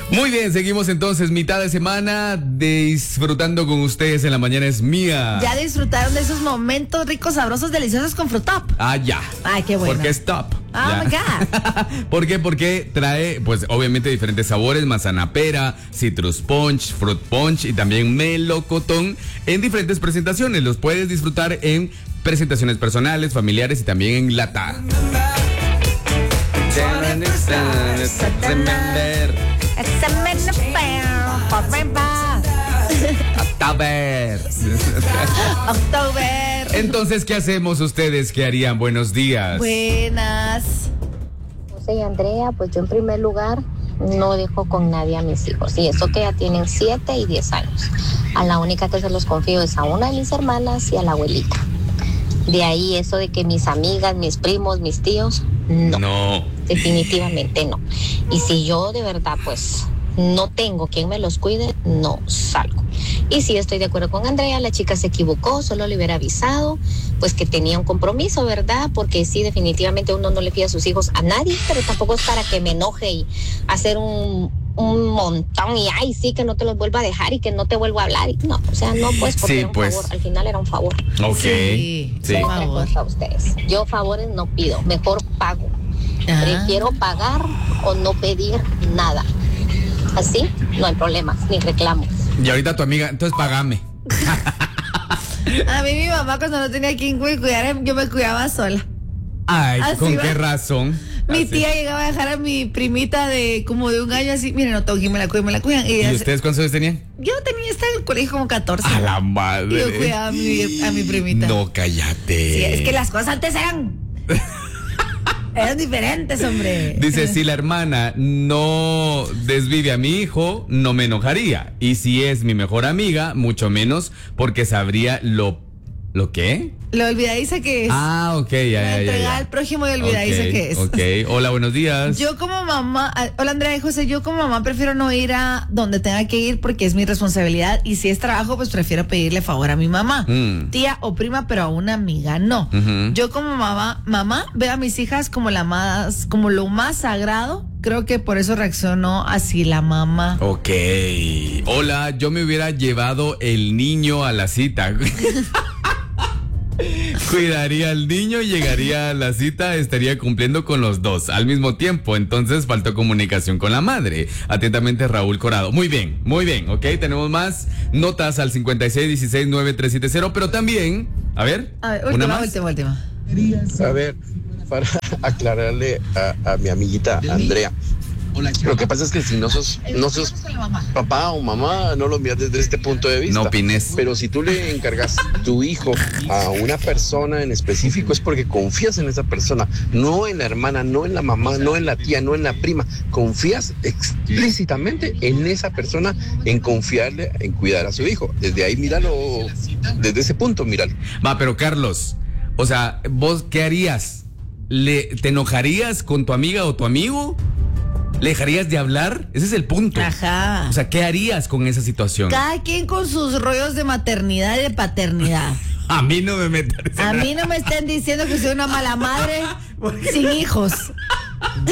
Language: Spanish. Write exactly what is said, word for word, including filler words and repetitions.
Muy bien, seguimos entonces, mitad de semana, disfrutando con ustedes en la mañana es mía. ¿Ya disfrutaron de esos momentos ricos, sabrosos, deliciosos con Frutop? Ah, ya. Ay, qué bueno. Porque es top. Oh ya. my God. ¿Por qué? Porque trae, pues, obviamente diferentes sabores: manzana pera, citrus punch, fruit punch y también melocotón en diferentes presentaciones. Los puedes disfrutar en presentaciones personales, familiares y también en lata. October. October. Entonces, ¿qué hacemos ustedes? ¿Qué harían? Buenos días. Buenas. José y Andrea, pues yo en primer lugar no dejo con nadie a mis hijos. Y eso que ya tienen siete y diez años. A la única que se los confío es a una de mis hermanas y a la abuelita. De ahí eso de que mis amigas, mis primos, mis tíos, no. No. Definitivamente no. Y si yo de verdad pues no tengo quien me los cuide, no salgo. Y sí estoy de acuerdo con Andrea, la chica se equivocó, solo le hubiera avisado pues que tenía un compromiso, ¿verdad? Porque sí, definitivamente uno no le pide a sus hijos a nadie, pero tampoco es para que me enoje y hacer un, un montón y ay, sí, que no te los vuelva a dejar y que no te vuelva a hablar. Y, no, o sea, no, pues, porque Sí, era un pues. favor, al final era un favor. Ok. Sí, Sí. Otra cosa a ustedes, yo favores no pido, mejor pago. Ah. Prefiero pagar o no pedir nada. Así no hay problemas ni reclamos. Y ahorita tu amiga, entonces págame. A mí mi mamá cuando no tenía quien cuidar, yo me cuidaba sola. Ay, Así ¿con va. qué razón? Mi Así. tía llegaba a dejar a mi primita de como de un año así, miren, no tengo quien me la cuide, me la cuidan. Y, ¿Y ella se- ustedes cuántos años tenían? yo tenía, estaba en el colegio como catorce. A la Y madre. yo cuidaba a mi, a mi primita. No, cállate. Sí, es que las cosas antes eran. eran diferentes, hombre. Dice, si la hermana no desvive a mi hijo, no me enojaría. Y si es mi mejor amiga, mucho menos, porque sabría lo... ¿Lo qué? Lo olvidadiza que es. Ah, ok, ya, La ya, ya, entregada ya. al prójimo y olvidadiza Ok, que es. Ok, hola, buenos días. Yo como mamá, ah, hola Andrea y José, yo como mamá prefiero no ir a donde tenga que ir porque es mi responsabilidad y si es trabajo pues prefiero pedirle favor a mi mamá, Mm. tía o prima, pero a una amiga no. Ujú. Yo como mamá, mamá veo a mis hijas como la más, como lo más sagrado, creo que por eso reaccionó así la mamá. Ok. Hola, yo me hubiera llevado el niño a la cita. Cuidaría al niño, llegaría a la cita, estaría cumpliendo con los dos al mismo tiempo. Entonces faltó comunicación con la madre. Atentamente, Raúl Corado. Muy bien, muy bien, ok. Tenemos más notas al cincuenta y seis dieciséis nueve tres siete cero, pero también, a ver, A ver, una última, más. última, última. A ver, para aclararle a, a mi amiguita Andrea. Lo que pasa es que si no sos, no sos papá o mamá, no lo miras desde este punto de vista. No opines. Pero si tú le encargas tu hijo a una persona en específico, es porque confías en esa persona, no en la hermana, no en la mamá, no en la tía, no en la prima. Confías explícitamente en esa persona, en confiarle, en cuidar a su hijo. Desde ahí, míralo, desde ese punto, míralo. Va, pero Carlos, o sea, ¿vos qué harías? ¿Le, ¿Te enojarías con tu amiga o tu amigo? ¿Le dejarías de hablar? Ese es el punto. Ajá. O sea, ¿qué harías con esa situación? Cada quien con sus rollos de maternidad y de paternidad. A mí no me metas. A mí no me estén diciendo que soy una mala madre sin hijos.